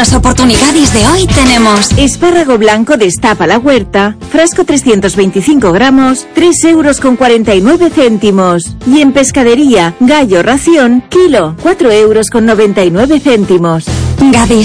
las oportunidades de hoy tenemos espárrago blanco destapa la huerta, frasco 325 gramos, 3,49 €. Y en pescadería, gallo ración, kilo, 4,99 €. Gadis.